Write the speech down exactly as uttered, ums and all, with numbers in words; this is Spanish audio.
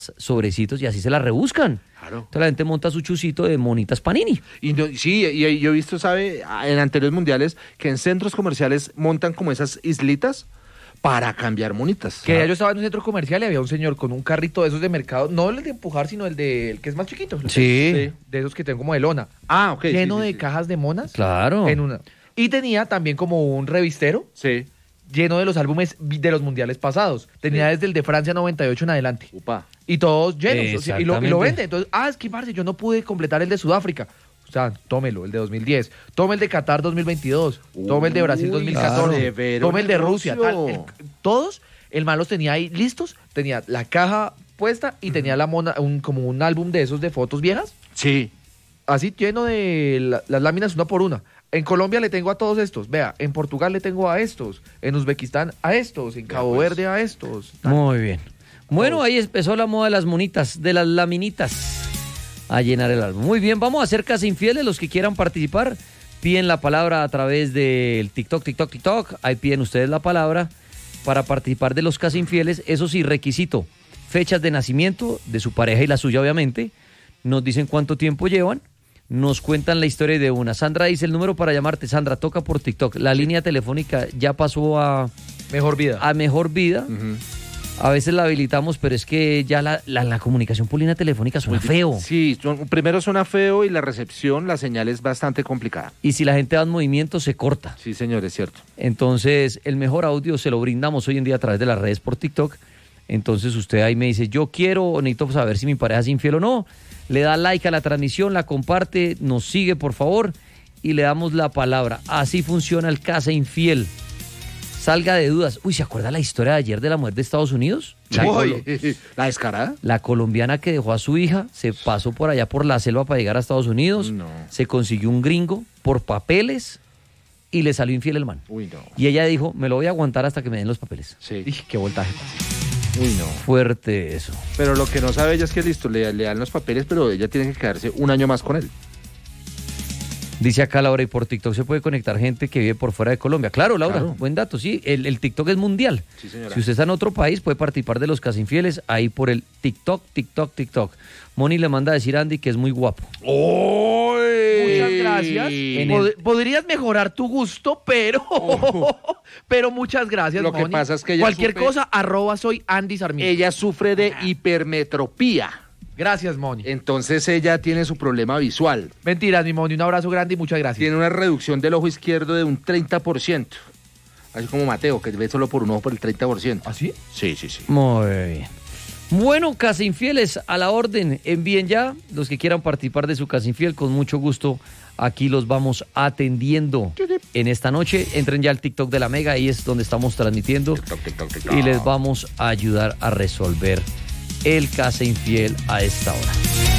sobrecitos y así se la rebuscan. Claro. Entonces la gente monta su chucito de monitas Panini. Y no, sí, y, y yo he visto, ¿sabe? En anteriores mundiales que en centros comerciales montan como esas islitas para cambiar monitas. Que ya yo estaba en un centro comercial y había un señor con un carrito de esos de mercado, no el de empujar, sino el de el que es más chiquito. el Sí. De, de esos que tienen como de lona. Ah, ok. Lleno sí, sí, de sí. cajas de monas. Claro. En una. Y tenía también como un revistero Sí. lleno de los álbumes de los mundiales pasados. Tenía Sí. desde el de Francia noventa y ocho en adelante. Upa. Y todos llenos. O sea, y, lo, y Exactamente. lo vende. Entonces, ah, es que parce, yo no pude completar el de Sudáfrica. O sea, tómelo, el de dos mil diez. Tome el de Qatar dos mil veintidós. Tome el de Brasil Uy, dos mil catorce. severo Tome el de Rusia. Tal. negocio. El- todos, el man los tenía ahí listos. Tenía la caja puesta y tenía la mona, un, como un álbum de esos de fotos viejas. Sí. Así lleno de la- las láminas una por una. En Colombia le tengo a todos estos. Vea, en Portugal le tengo a estos. En Uzbekistán a estos. En Cabo pues. Verde a estos. Tal. Muy bien. Bueno, ahí empezó la moda de las monitas, de las laminitas, a llenar el álbum. Muy bien, vamos a hacer Casa Infieles. Los que quieran participar, piden la palabra a través del TikTok, TikTok, TikTok. Ahí piden ustedes la palabra para participar de los Casa Infieles. Eso sí, requisito, fechas de nacimiento de su pareja y la suya, obviamente. Nos dicen cuánto tiempo llevan. Nos cuentan la historia de una. Sandra dice el número para llamarte. Sandra, toca por TikTok. La línea telefónica ya pasó a, Mejor vida. a Mejor Vida. Ujú. A veces la habilitamos, pero es que ya la, la, la comunicación por línea telefónica suena feo. Sí, son- primero suena feo y la recepción, la señal es bastante complicada. Y si la gente da un movimiento, se corta. Sí, señor, es cierto. Entonces, el mejor audio se lo brindamos hoy en día a través de las redes por TikTok. Entonces, usted ahí me dice, yo quiero, o necesito saber si mi pareja es infiel o no. Le da like a la transmisión, la comparte, nos sigue, por favor, y le damos la palabra. Así funciona el Casa Infiel. Salga de dudas. Uy, ¿se acuerda la historia de ayer de la mujer de Estados Unidos? La, Uy, ¿la descarada? la colombiana que dejó a su hija, se pasó por allá por la selva para llegar a Estados Unidos, No. se consiguió un gringo por papeles y le salió infiel el man. Uy, no. Y ella dijo, me lo voy a aguantar hasta que me den los papeles. Sí. Ij, qué voltaje. Uy, no. Fuerte eso. Pero lo que no sabe ella es que listo, le, le dan los papeles, pero ella tiene que quedarse un año más con él. Dice acá Laura, y por TikTok se puede conectar gente que vive por fuera de Colombia. Claro, Laura, Claro. buen dato, sí. El, el TikTok es mundial. Sí, señora. Si usted está en otro país, puede participar de los Casa Infieles ahí por el TikTok, TikTok, TikTok. Moni le manda a decir a Andy que es muy guapo. Muchas gracias. En Pod- el- Podrías mejorar tu gusto, pero. pero muchas gracias. Lo que Moni. pasa es que ella Cualquier supe- cosa, arroba soy Andy Sarmiento. Ella sufre de hipermetropía. Gracias, Moni. Entonces ella tiene su problema visual. Mentiras, mi Moni. Un abrazo grande y muchas gracias. Tiene una reducción del ojo izquierdo de un treinta por ciento. Así como Mateo, que ve solo por un ojo por el treinta por ciento. ¿Así? Sí, sí, sí. Muy bien. Bueno, Casa Infieles, a la orden. Envíen ya los que quieran participar de su Casa Infiel. Con mucho gusto, aquí los vamos atendiendo en esta noche. Entren ya al TikTok de la Mega, ahí es donde estamos transmitiendo. TikTok, TikTok, TikTok. Y les vamos a ayudar a resolver el Casa Infiel a esta hora.